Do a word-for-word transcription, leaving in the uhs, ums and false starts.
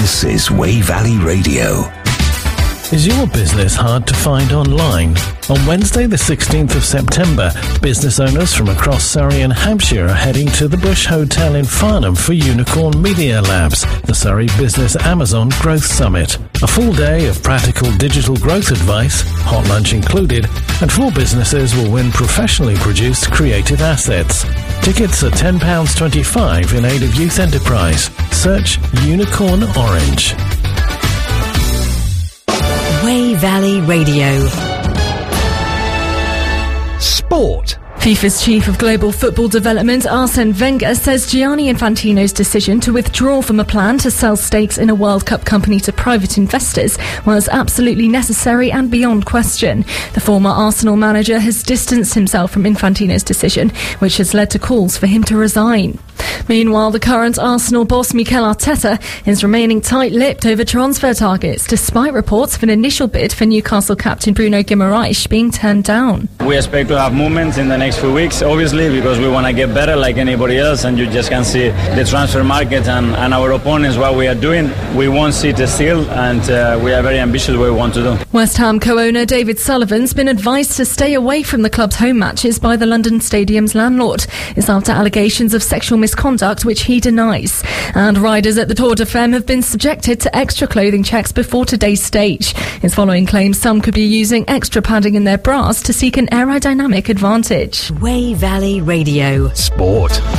This is Wey Valley Radio. Is your business hard to find online? On Wednesday the sixteenth of September, business owners from across Surrey and Hampshire are heading to the Bush Hotel in Farnham for Unicorn Media Labs, the Surrey Business Amazon Growth Summit. A full day of practical digital growth advice, hot lunch included, and four businesses will win professionally produced creative assets. Tickets are ten pounds twenty-five in aid of youth enterprise. Search Unicorn Orange. Wey Valley Radio. Sport. FIFA's chief of global football development, Arsene Wenger, says Gianni Infantino's decision to withdraw from a plan to sell stakes in a World Cup company to private investors was absolutely necessary and beyond question. The former Arsenal manager has distanced himself from Infantino's decision, which has led to calls for him to resign. Meanwhile, the current Arsenal boss Mikel Arteta is remaining tight-lipped over transfer targets, despite reports of an initial bid for Newcastle captain Bruno Guimaraes being turned down. We expect to have movements in the next few weeks, obviously, because we want to get better like anybody else, and you just can see the transfer market and, and our opponents, what we are doing. We won't sit still, and uh, we are very ambitious what we want to do. West Ham co-owner David Sullivan's been advised to stay away from the club's home matches by the London Stadium's landlord. It's after allegations of sexual misconduct, which he denies. And riders at the Tour de Femme have been subjected to extra clothing checks before today's stage. It's following claims some could be using extra padding in their bras to seek an aerodynamic advantage. Wey Valley Radio. Sport.